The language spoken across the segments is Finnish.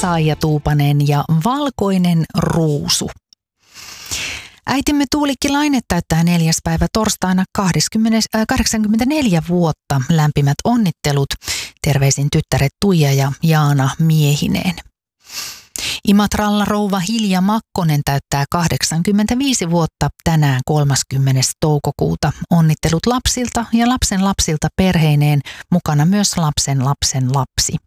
Saija Tuupanen ja Valkoinen ruusu. Äitimme Tuulikki Laine täyttää 4. päivä torstaina 84 vuotta. Lämpimät onnittelut. Terveisin tyttäret Tuija ja Jaana miehineen. Imatralla rouva Hilja Makkonen täyttää 85 vuotta tänään 30. toukokuuta. Onnittelut lapsilta ja lapsen lapsilta perheineen, mukana myös lapsen lapsen lapsi.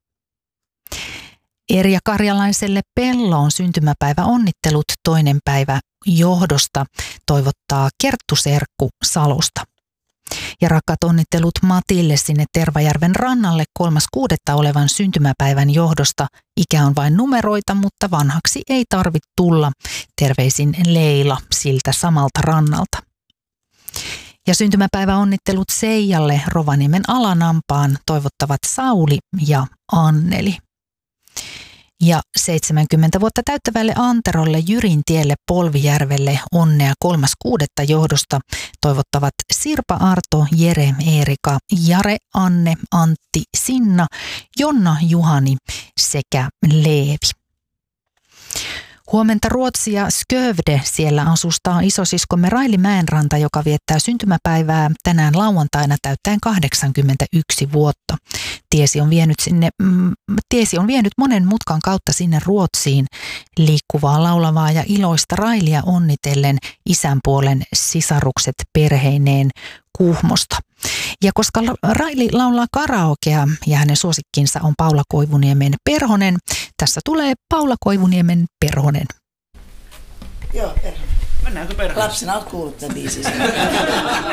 Erja Karjalaiselle Pelloon syntymäpäivä onnittelut 2. päivä johdosta, toivottaa Kerttu Serkku Salosta. Ja rakkaat onnittelut Matille sinne Tervajärven rannalle 3.6. olevan syntymäpäivän johdosta. Ikä on vain numeroita, mutta vanhaksi ei tarvitse tulla. Terveisin Leila siltä samalta rannalta. Ja syntymäpäivä onnittelut Seijalle Rovaniemen Alanampaan, toivottavat Sauli ja Anneli. Ja 70 vuotta täyttävälle Anterolle Jyrintielle Polvijärvelle onnea 3.6. johdosta toivottavat Sirpa Arto, Jere Eerika, Jare, Anne, Antti, Sinna, Jonna, Juhani sekä Leevi. Huomenta Ruotsia Skövde, siellä asustaa isosiskomme Raili Mäenranta, joka viettää syntymäpäivää tänään lauantaina täyttäen 81 vuotta. Tiesi on vienyt monen mutkan kautta sinne Ruotsiin. Liikkuvaa, laulavaa ja iloista Railia onnitellen isän puolen sisarukset perheineen Kuhmosta. Ja koska Raili laulaa karaokea ja hänen suosikkinsa on Paula Koivuniemen Perhonen, tässä tulee Paula Koivuniemen Perhonen. Joo, Perhonen. Mennäänkö Perhonen? Lapsena olet kuullut tämän biisin.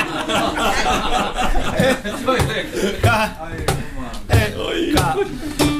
Ei.